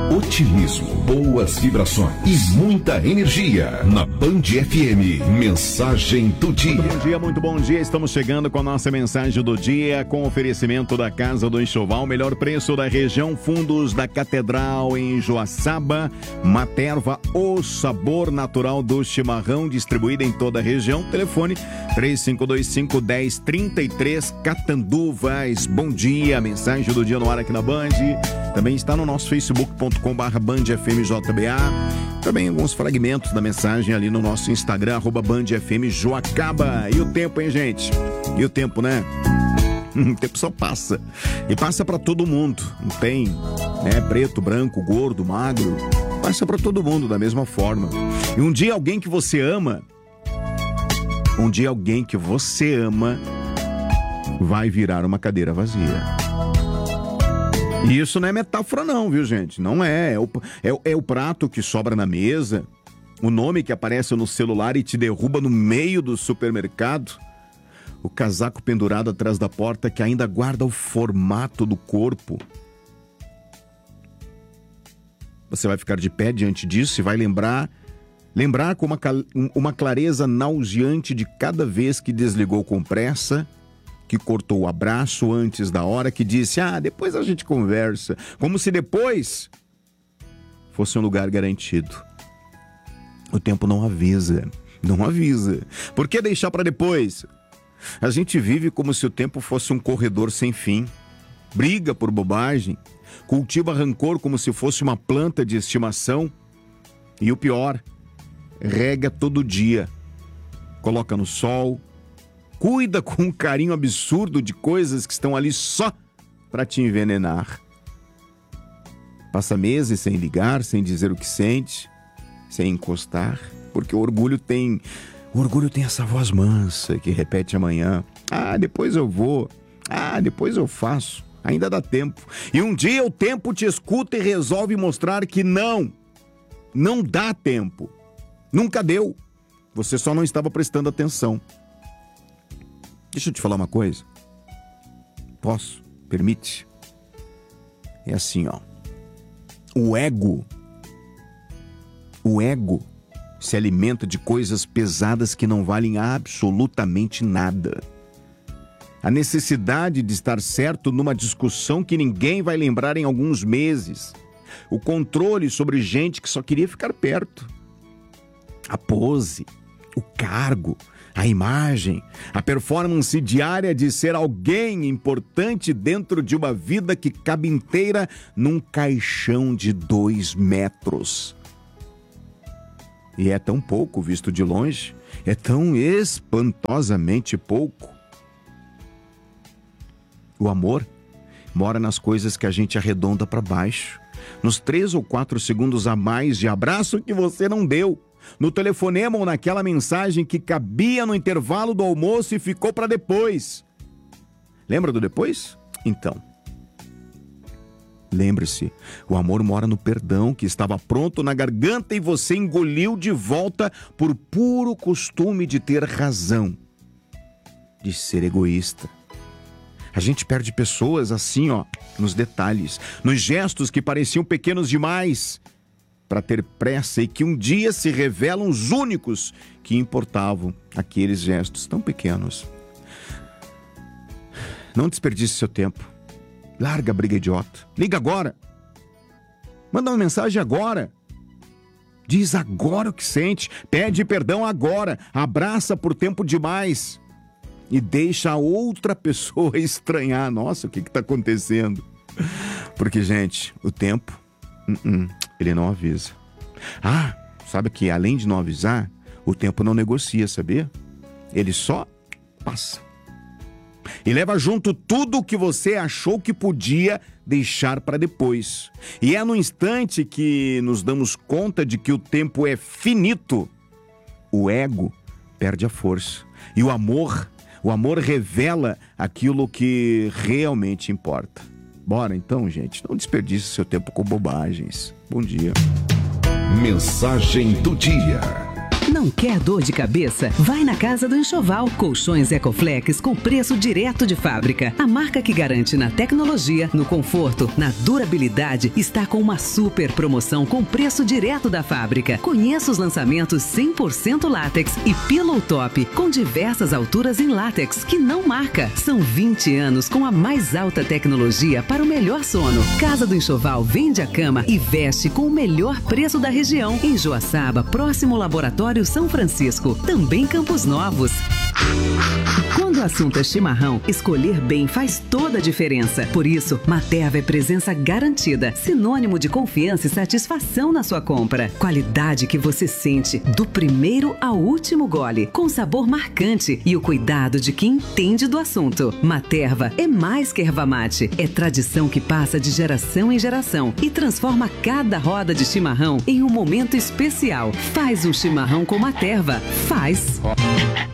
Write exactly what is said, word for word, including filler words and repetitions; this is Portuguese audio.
otimismo, boas vibrações e muita energia na Band F M. Mensagem do dia. Muito bom dia, muito bom dia. Estamos chegando com a nossa mensagem do dia, com oferecimento da Casa do Enxoval, melhor preço da região, fundos da Catedral em Joaçaba, Materva, o sabor natural do chimarrão, distribuído em toda a região. Telefone três cinco dois cinco, um zero três três, Catanduvas. Bom dia, mensagem do dia no ar aqui na Band. Também está no nosso facebook ponto com barra Band F M J B A. Também alguns fragmentos da mensagem ali no nosso Instagram, arroba Band F M Joacaba. E o tempo, hein, gente? E o tempo, né? O tempo só passa. E passa pra todo mundo. Não tem, né? Preto, branco, gordo, magro. Passa pra todo mundo da mesma forma. E um dia alguém que você ama, um dia alguém que você ama vai virar uma cadeira vazia. E isso não é metáfora não, viu, gente? Não é. É o, é, é o prato que sobra na mesa, o nome que aparece no celular e te derruba no meio do supermercado, o casaco pendurado atrás da porta que ainda guarda o formato do corpo. Você vai ficar de pé diante disso e vai lembrar, lembrar com uma, uma clareza nauseante de cada vez que desligou com pressa, que cortou o abraço antes da hora, que disse, ah, depois a gente conversa. Como se depois fosse um lugar garantido. O tempo não avisa, não avisa. Por que deixar para depois? A gente vive como se o tempo fosse um corredor sem fim. Briga por bobagem, cultiva rancor como se fosse uma planta de estimação. E o pior, rega todo dia. Coloca no sol, cuida com um carinho absurdo de coisas que estão ali só para te envenenar. Passa meses sem ligar, sem dizer o que sente, sem encostar, porque o orgulho tem, o orgulho tem essa voz mansa que repete amanhã. Ah, depois eu vou. Ah, depois eu faço. Ainda dá tempo. E um dia o tempo te escuta e resolve mostrar que não. Não dá tempo. Nunca deu. Você só não estava prestando atenção. Deixa eu te falar uma coisa. Posso? Permite? É assim, ó. O ego, o ego se alimenta de coisas pesadas que não valem absolutamente nada. A necessidade de estar certo numa discussão que ninguém vai lembrar em alguns meses. O controle sobre gente que só queria ficar perto. A pose, o cargo, a imagem, a performance diária de ser alguém importante dentro de uma vida que cabe inteira num caixão de dois metros. E é tão pouco visto de longe, é tão espantosamente pouco. O amor mora nas coisas que a gente arredonda para baixo, nos três ou quatro segundos a mais de abraço que você não deu, no telefonema ou naquela mensagem que cabia no intervalo do almoço e ficou para depois. Lembra do depois? Então, lembre-se, o amor mora no perdão que estava pronto na garganta e você engoliu de volta por puro costume de ter razão, de ser egoísta. A gente perde pessoas assim, ó, nos detalhes, nos gestos que pareciam pequenos demais para ter pressa e que um dia se revelam os únicos que importavam, aqueles gestos tão pequenos. Não desperdice seu tempo. Larga a briga idiota. Liga agora. Manda uma mensagem agora. Diz agora o que sente. Pede perdão agora. Abraça por tempo demais. E deixa a outra pessoa estranhar. Nossa, o que está acontecendo? Porque, gente, o tempo, uh-uh, ele não avisa. Ah, sabe que além de não avisar, o tempo não negocia, sabia? Ele só passa. E leva junto tudo o que você achou que podia deixar para depois. E é no instante que nos damos conta de que o tempo é finito. O ego perde a força. E o amor, o amor revela aquilo que realmente importa. Bora então, gente, não desperdice seu tempo com bobagens. Bom dia. Mensagem do dia. Não quer dor de cabeça? Vai na Casa do Enxoval. Colchões Ecoflex com preço direto de fábrica. A marca que garante na tecnologia, no conforto, na durabilidade, está com uma super promoção com preço direto da fábrica. Conheça os lançamentos cem por cento látex e Pillow Top com diversas alturas em látex que não marca. São vinte anos com a mais alta tecnologia para o melhor sono. Casa do Enxoval vende a cama e veste com o melhor preço da região. Em Joaçaba, próximo ao Laboratório São Francisco. Também Campos Novos. Quando o assunto é chimarrão, escolher bem faz toda a diferença. Por isso, Materva é presença garantida, sinônimo de confiança e satisfação na sua compra. Qualidade que você sente do primeiro ao último gole, com sabor marcante e o cuidado de quem entende do assunto. Materva é mais que erva mate, é tradição que passa de geração em geração e transforma cada roda de chimarrão em um momento especial. Faz um chimarrão com Materva. Faz!